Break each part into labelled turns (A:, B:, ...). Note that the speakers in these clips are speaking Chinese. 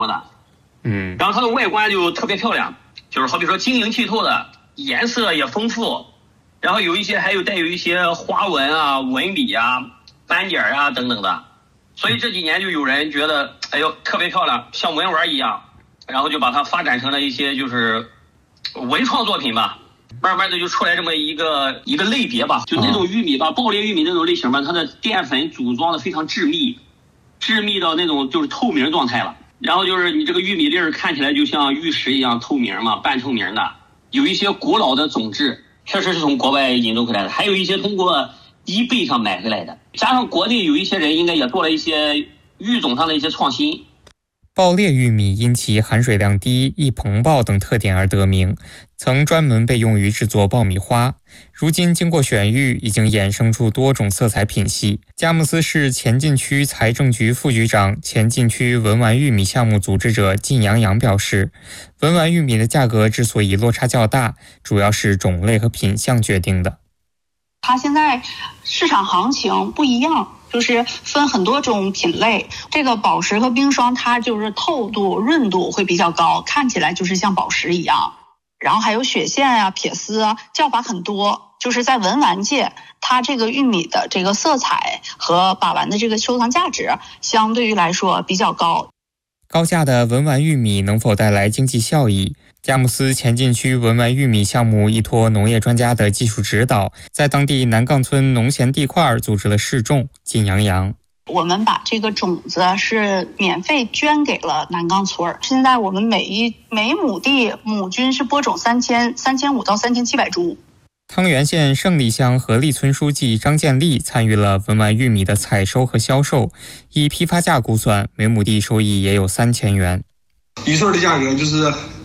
A: 的，然后它的外观就特别漂亮，就是好比说晶莹剔透的，颜色也丰富，然后有一些还有带有一些花纹啊、纹理啊、斑点啊等等的，所以这几年就有人觉得，哎呦特别漂亮，像文玩一样，然后就把它发展成了一些就是文创作品吧。慢慢的就出来这么一个类别吧，就那种玉米吧，爆裂玉米那种类型吧，它的淀粉组装的非常致密到那种就是透明状态了。然后就是你这个玉米粒儿看起来就像玉石一样透明嘛，半透明的。有一些古老的种质，确实是从国外引入回来的，还有一些通过eBay上买回来的。加上国内有一些人应该也做了一些育种上的一些创新。
B: 爆裂玉米因其含水量低、易膨爆等特点而得名，曾专门被用于制作爆米花。如今经过选育，已经衍生出多种色彩品系。佳木斯市前进区财政局副局长、前进区文玩玉米项目组织者靳阳阳表示，文玩玉米的价格之所以落差较大，主要是种类和品相决定的。
C: 它现在市场行情不一样，就是分很多种品类。这个宝石和冰霜，它就是透度、润度会比较高，看起来就是像宝石一样。然后还有血线啊、撇丝啊，叫法很多。就是在文玩界，它这个玉米的这个色彩和把玩的这个收藏价值，相对于来说比较高。
B: 高价的文玩玉米能否带来经济效益？佳木斯前进区文玩玉米项目依托农业专家的技术指导，在当地南杠村农闲地块组织了试种。靳阳阳，
C: 我们把这个种子是免费捐给了南杠村。现在我们每亩地亩均是播种3500到3700株。
B: 汤原县胜利乡合利村书记张建立参与了文玩玉米的采收和销售，以批发价估算，每亩地收益也有3000元。
D: 一穗的价格就是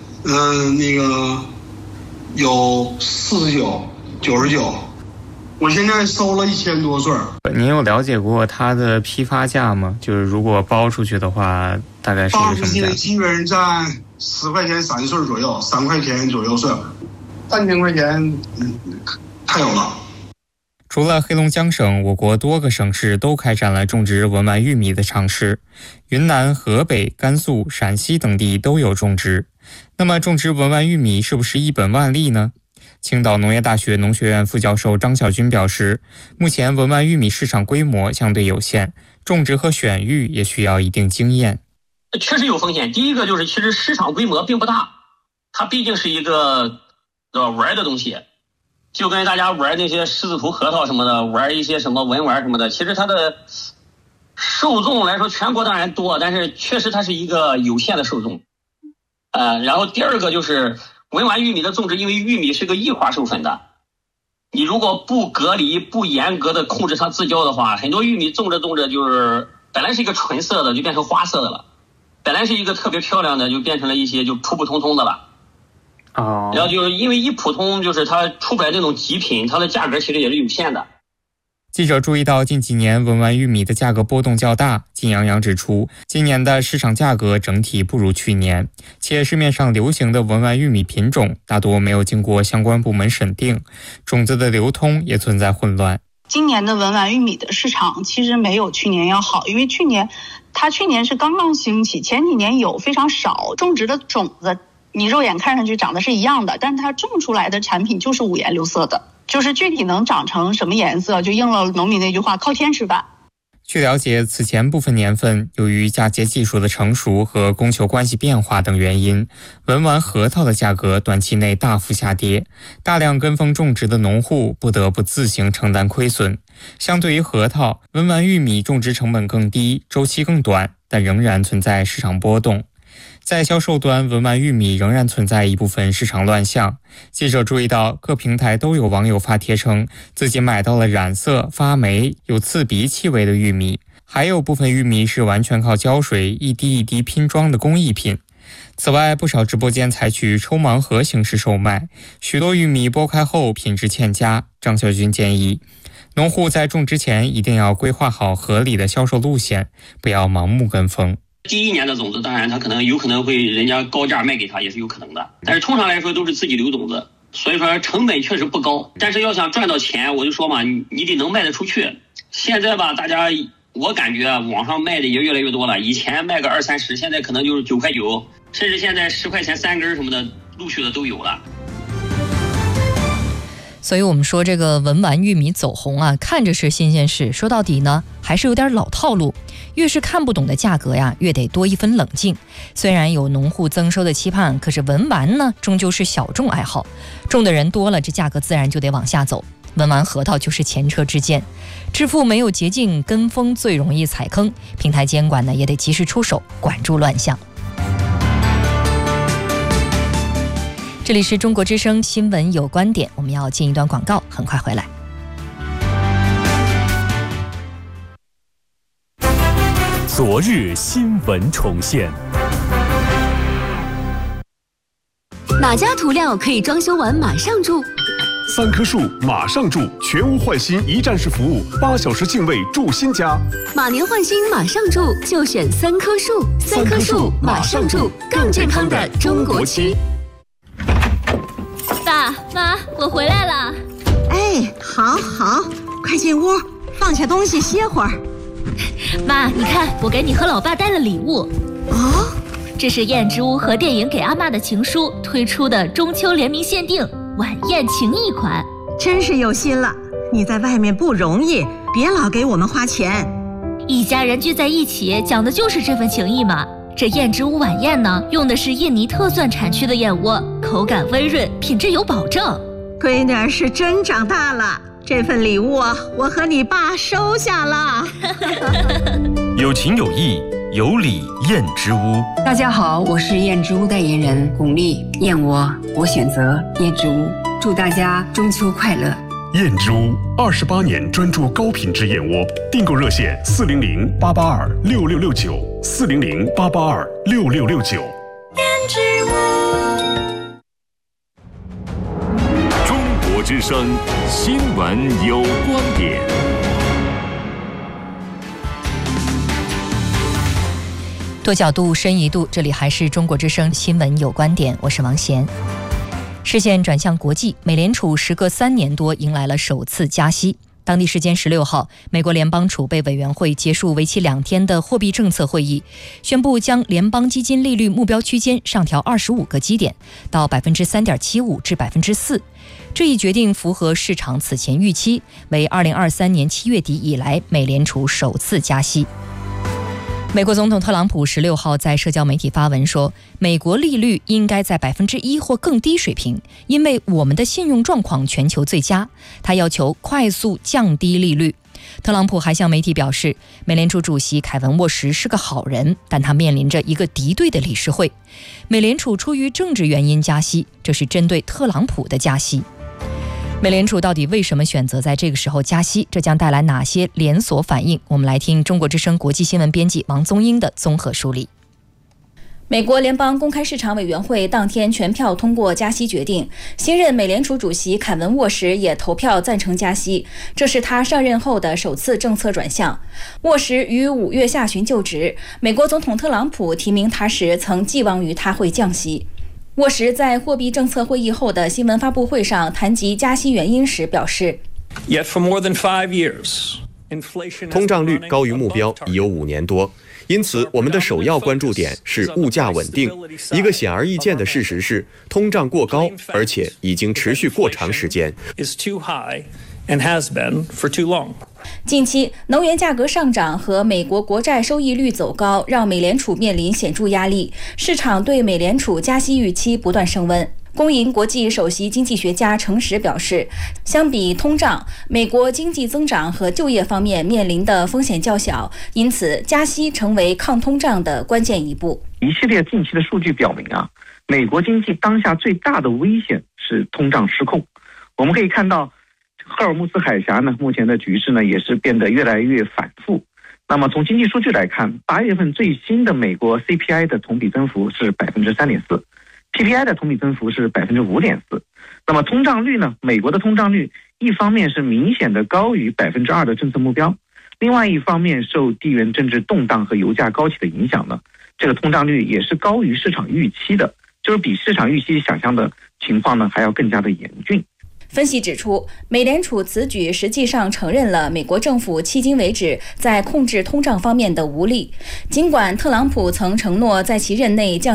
D: 有49、99，我现在收了1000多穗。
B: 您有了解过它的批发价吗？就是如果包出去的话，大概是一个什么价？
D: 基本上在10块钱3穗左右，3块钱左右穗，3000块钱，太有了。
B: 除了黑龙江省，我国多个省市都开展了种植文玩玉米的尝试，云南、河北、甘肃、陕西等地都有种植。那么种植文玩玉米是不是一本万利呢？青岛农业大学农学院副教授张晓军表示，目前文玩玉米市场规模相对有限，种植和选育也需要一定经验。
A: 确实有风险。第一个就是其实市场规模并不大，它毕竟是一个玩的东西，就跟大家玩那些狮子头核桃什么的，玩一些什么文玩什么的，其实它的受众来说全国当然多，但是确实它是一个有限的受众。然后第二个就是文玩玉米的种植，因为玉米是个异花授粉的，你如果不隔离、不严格的控制它自交的话，很多玉米种着就是本来是一个纯色的就变成花色的了，本来是一个特别漂亮的就变成了一些就普普通通的了。然后就是因为一普通，就是它出不来那种极品，它的价格其实也是有限的。
B: 记者注意到近几年文玩玉米的价格波动较大，靳阳阳指出，今年的市场价格整体不如去年，且市面上流行的文玩玉米品种大多没有经过相关部门审定，种子的流通也存在混乱。
C: 今年的文玩玉米的市场其实没有去年要好，因为去年是刚刚兴起，前几年有非常少种植的种子，你肉眼看上去长得是一样的，但它种出来的产品就是五颜六色的，就是具体能长成什么颜色，就应了农民那句话，靠天吃饭。
B: 据了解，此前部分年份由于嫁接技术的成熟和供求关系变化等原因，文玩核桃的价格短期内大幅下跌，大量跟风种植的农户不得不自行承担亏损。相对于核桃，文玩玉米种植成本更低，周期更短，但仍然存在市场波动。在销售端，文玩玉米仍然存在一部分市场乱象。记者注意到，各平台都有网友发帖称自己买到了染色、发霉、有刺鼻气味的玉米，还有部分玉米是完全靠胶水一滴一滴拼装的工艺品。此外，不少直播间采取抽盲盒形式售卖，许多玉米剥开后品质欠佳。张晓军建议，农户在种植前一定要规划好合理的销售路线，不要盲目跟风。
A: 第一年的种子，当然它有可能会人家高价卖给他，也是有可能的。但是通常来说都是自己留种子，所以说成本确实不高。但是要想赚到钱，我就说嘛，你得能卖得出去。现在吧，大家我感觉网上卖的也越来越多了，以前卖个20-30，现在可能就是9块9，甚至现在10块钱3根什么的，陆续的都有了。
E: 所以我们说这个文玩玉米走红啊，看着是新鲜事，说到底呢还是有点老套路。越是看不懂的价格呀，越得多一分冷静。虽然有农户增收的期盼，可是文玩呢终究是小众爱好，种的人多了，这价格自然就得往下走。文玩核桃就是前车之鉴，致富没有捷径，跟风最容易踩坑，平台监管呢也得及时出手，管住乱象。这里是中国之声新闻有观点，我们要进一段广告，很快回来。
F: 昨日新闻重现。
G: 哪家涂料可以装修完马上住
F: ？3棵树马上住，全屋换新一站式服务，8小时净位住新家。
G: 马年换新马上住，就选3棵树。3棵树马上住，更健康的中国区。
H: 爸妈，我回来了。
I: 哎，好，快进屋，放下东西歇会儿。
H: 妈，你看，我给你和老爸带了礼物。
I: 哦，
H: 这是燕之屋和电影给阿嬷的情书推出的中秋联名限定晚宴情谊款，
I: 真是有心了。你在外面不容易，别老给我们花钱。
H: 一家人聚在一起，讲的就是这份情谊嘛。这燕之屋晚宴呢，用的是印尼特蒜产区的燕窝，口感温润，品质有保证。
I: 闺女是真长大了，这份礼物啊，我和你爸收下了。
F: 有情有义，有礼燕之屋。
J: 大家好，我是燕之屋代言人巩俐。燕窝，我选择燕之屋。祝大家中秋快乐。
F: 燕之屋28年专注高品质燕窝，订购热线400-882-6669，400-882-6669。
G: 燕之屋。
F: 中国之声新闻有观点。
E: 多角度，深一度，这里还是中国之声新闻有观点，我是王贤。视线转向国际，美联储时隔3年多迎来了首次加息。当地时间16号，美国联邦储备委员会结束为期2天的货币政策会议，宣布将联邦基金利率目标区间上调25个基点，到 3.75% 至 4%。这一决定符合市场此前预期，为2023年7月底以来美联储首次加息。美国总统特朗普16号在社交媒体发文说，美国利率应该在 1% 或更低水平，因为我们的信用状况全球最佳。他要求快速降低利率。特朗普还向媒体表示，美联储主席凯文沃什是个好人，但他面临着一个敌对的理事会。美联储出于政治原因加息，这是针对特朗普的加息。美联储到底为什么选择在这个时候加息？这将带来哪些连锁反应？我们来听中国之声国际新闻编辑王宗英的综合梳理。
K: 美国联邦公开市场委员会当天全票通过加息决定，新任美联储主席凯文沃什也投票赞成加息，这是他上任后的首次政策转向。沃什于5月下旬就职，美国总统特朗普提名他时曾寄望于他会降息。沃什在货币政策会议后的新闻发布会上谈及加息原因时表示，
L: 通胀率高于目标已有5年多，因此我们的首要关注点是物价稳定。一个显而易见的事实是，通胀过高，而且已经持续过长时间。
K: 近期能源价格上涨和美国国债收益率走高，让美联储面临显著压力，市场对美联储加息预期不断升温。公银国际首席经济学家程实表示，相比通胀，美国经济增长和就业方面面临的风险较小，因此加息成为抗通胀的关键一步。
M: 一系列近期的数据表明美国经济当下最大的危险是通胀失控。我们可以看到赫尔木斯海峡目前的局势也是变得越来越反复。那么从经济数据来看，8月份最新的美国 CPI 的同比增幅是 3.4%，PPI 的同比增幅是 5.4%。那么通胀率美国的通胀率一方面是明显的高于 2% 的政策目标，另外一方面受地缘政治动荡和油价高企的影响这个通胀率也是高于市场预期的，就是比市场预期想象的情况还要更加的严峻。
K: 分析指出，美联储此举实际上承认了美国政府迄今为止在控制通胀方面的无力。尽管特朗普曾承诺在其任内降